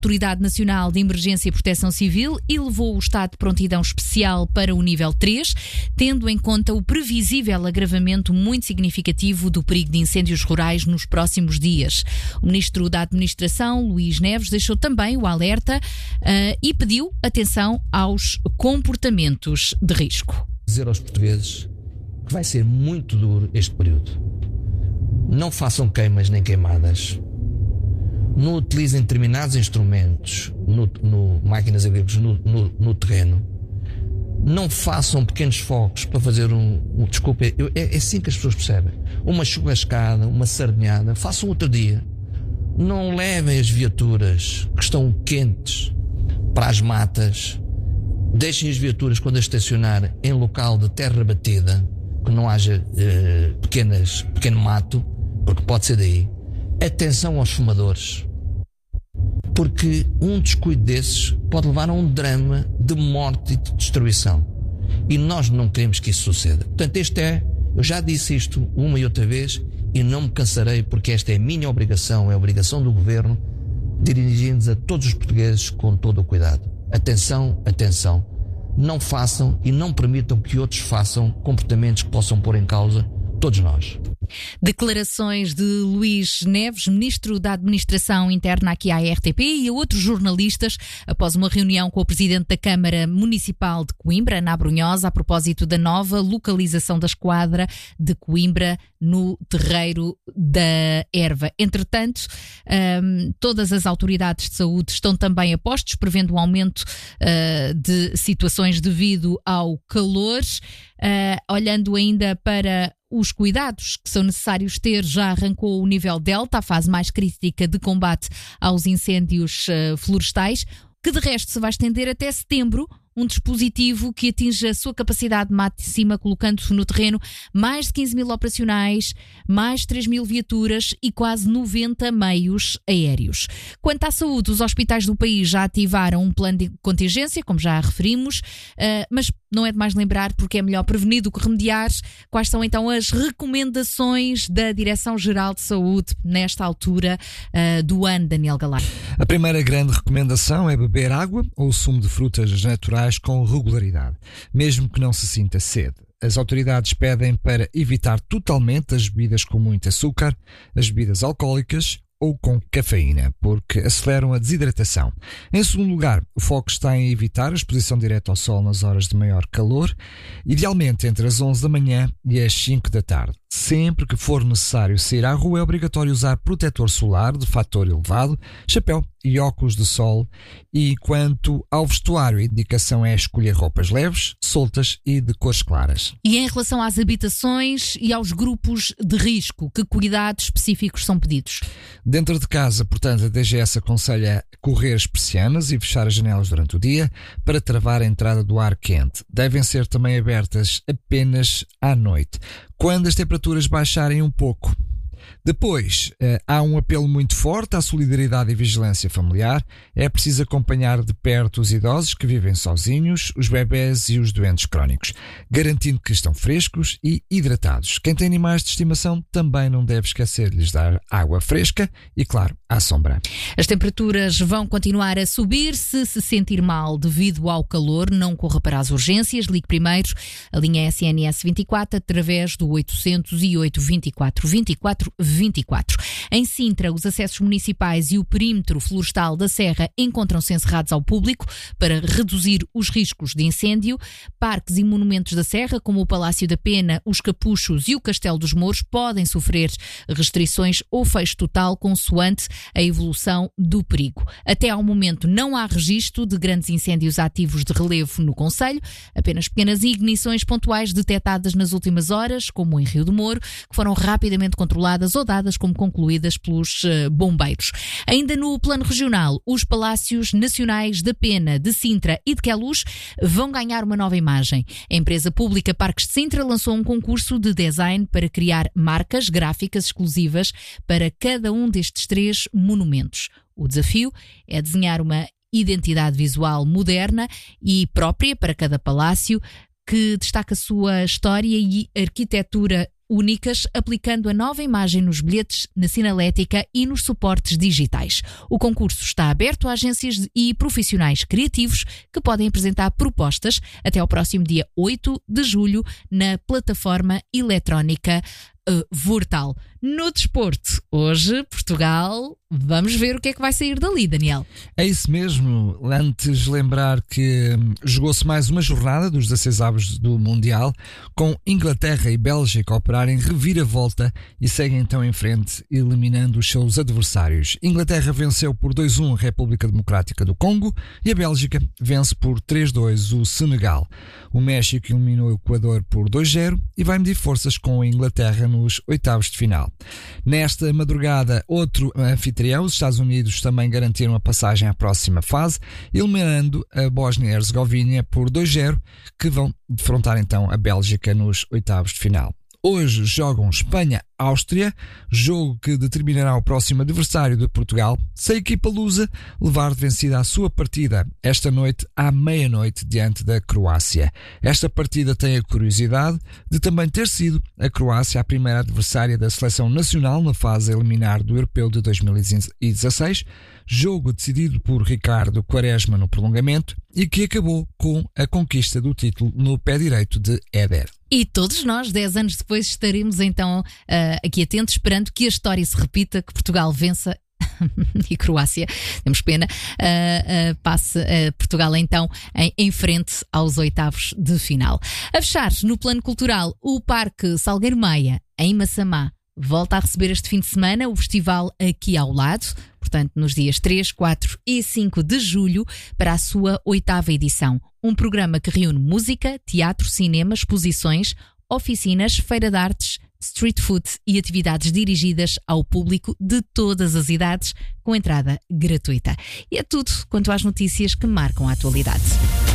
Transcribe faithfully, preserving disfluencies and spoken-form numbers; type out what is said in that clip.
Autoridade Nacional de Emergência e Proteção Civil elevou o estado de prontidão especial para o nível três, tendo em conta o previsível agravamento muito significativo do perigo de incêndios rurais nos próximos dias. O Ministro da Administração, Luís Neves, deixou também o alerta uh, e pediu atenção aos comportamentos de risco. Dizer aos portugueses que vai ser muito duro este período. Não façam queimas nem queimadas. Não utilizem determinados instrumentos, no, no, máquinas agrícolas, no, no, no terreno. Não façam pequenos fogos para fazer um... um desculpe, eu, é, é assim que as pessoas percebem. Uma churrascada, uma sardinhada, façam outro dia. Não levem as viaturas que estão quentes para as matas. Deixem as viaturas, quando as estacionar, em local de terra batida, que não haja eh, pequenas, pequeno mato, porque pode ser daí. Atenção aos fumadores, porque um descuido desses pode levar a um drama de morte e de destruição, e nós não queremos que isso suceda. Portanto, este é, eu já disse isto uma e outra vez e não me cansarei, porque esta é a minha obrigação, é a obrigação do Governo, dirigir-nos a todos os portugueses com todo o cuidado. Atenção, atenção, não façam e não permitam que outros façam comportamentos que possam pôr em causa todos nós. Declarações de Luís Neves, Ministro da Administração Interna aqui à R T P, e a outros jornalistas após uma reunião com o Presidente da Câmara Municipal de Coimbra, na Abrunhosa, a propósito da nova localização da esquadra de Coimbra no terreiro da Erva. Entretanto, um, todas as autoridades de saúde estão também a postos, prevendo um aumento uh, de situações devido ao calor. Uh, olhando ainda para os cuidados que são necessários ter, já arrancou o nível Delta, a fase mais crítica de combate aos incêndios uh, florestais, que de resto se vai estender até setembro, um dispositivo que atinge a sua capacidade máxima, colocando no terreno mais de quinze mil operacionais, mais de três mil viaturas e quase noventa meios aéreos. Quanto à saúde, os hospitais do país já ativaram um plano de contingência, como já referimos, uh, mas não é demais lembrar, porque é melhor prevenir do que remediar. Quais são então as recomendações da Direção-Geral de Saúde nesta altura uh, do ano, Daniel Galar? A primeira grande recomendação é beber água ou sumo de frutas naturais com regularidade, mesmo que não se sinta sede. As autoridades pedem para evitar totalmente as bebidas com muito açúcar, as bebidas alcoólicas ou com cafeína, porque aceleram a desidratação. Em segundo lugar, o foco está em evitar a exposição direta ao sol nas horas de maior calor, idealmente entre as onze da manhã e as cinco da tarde. Sempre que for necessário sair à rua, é obrigatório usar protetor solar de fator elevado, chapéu e óculos de sol. E quanto ao vestuário, a indicação é escolher roupas leves, soltas e de cores claras. E em relação às habitações e aos grupos de risco, que cuidados específicos são pedidos? Dentro de casa, portanto, a D G S aconselha correr as persianas e fechar as janelas durante o dia para travar a entrada do ar quente. Devem ser também abertas apenas à noite, quando as temperaturas baixarem um pouco. Depois, eh, há um apelo muito forte à solidariedade e vigilância familiar. É preciso acompanhar de perto os idosos que vivem sozinhos, os bebés e os doentes crónicos, garantindo que estão frescos e hidratados. Quem tem animais de estimação também não deve esquecer de lhes dar água fresca e, claro, à sombra. As temperaturas vão continuar a subir. Se se sentir mal devido ao calor, não corra para as urgências. Ligue primeiro a linha S N S vinte e quatro através do oitocentos e oito, vinte e quatro, vinte e quatro, vinte e quatro. Em Sintra, os acessos municipais e o perímetro florestal da Serra encontram-se encerrados ao público para reduzir os riscos de incêndio. Parques e monumentos da Serra, como o Palácio da Pena, os Capuchos e o Castelo dos Mouros, podem sofrer restrições ou fecho total consoante a evolução do perigo. Até ao momento não há registro de grandes incêndios ativos de relevo no concelho, apenas pequenas ignições pontuais detectadas nas últimas horas, como em Rio do Moro, que foram rapidamente controladas ou dadas como concluídas pelos uh, bombeiros. Ainda no plano regional, os Palácios Nacionais da Pena, de Sintra e de Queluz vão ganhar uma nova imagem. A empresa pública Parques de Sintra lançou um concurso de design para criar marcas gráficas exclusivas para cada um destes três monumentos. O desafio é desenhar uma identidade visual moderna e própria para cada palácio, que destaca a sua história e arquitetura únicas, aplicando a nova imagem nos bilhetes, na sinalética e nos suportes digitais. O concurso está aberto a agências e profissionais criativos que podem apresentar propostas até ao próximo dia oito de julho na plataforma eletrónica Uh, Vortal. No desporto, hoje, Portugal, vamos ver o que é que vai sair dali, Daniel. É isso mesmo. Antes, lembrar que hum, jogou-se mais uma jornada dos dezasseis avos do Mundial, com Inglaterra e Bélgica a operarem reviravolta e seguem então em frente, eliminando os seus adversários. Inglaterra venceu por dois a um a República Democrática do Congo e a Bélgica vence por três a dois o Senegal. O México eliminou o Equador por dois a zero e vai medir forças com a Inglaterra nos oitavos de final. Nesta madrugada, outro anfitrião, os Estados Unidos, também garantiram a passagem à próxima fase, eliminando a Bósnia e Herzegovina por dois a zero, que vão defrontar então a Bélgica nos oitavos de final. Hoje jogam Espanha-Áustria, jogo que determinará o próximo adversário de Portugal, se a equipa lusa levar de vencida a sua partida esta noite à meia-noite diante da Croácia. Esta partida tem a curiosidade de também ter sido a Croácia a primeira adversária da seleção nacional na fase eliminar do Europeu de dois mil e dezasseis, jogo decidido por Ricardo Quaresma no prolongamento e que acabou com a conquista do título no pé direito de Éder. E todos nós, dez anos depois, estaremos então uh, aqui atentos, esperando que a história se repita, que Portugal vença e Croácia, temos pena, uh, uh, passe uh, Portugal então em, em frente aos oitavos de final. A fechar, no plano cultural, o Parque Salgueiro Maia, em Massamá, volta a receber este fim de semana o festival Aqui ao Lado, portanto nos dias três, quatro e cinco de julho, para a sua oitava edição. Um programa que reúne música, teatro, cinema, exposições, oficinas, feira de artes, street food e atividades dirigidas ao público de todas as idades, com entrada gratuita. E é tudo quanto às notícias que marcam a atualidade.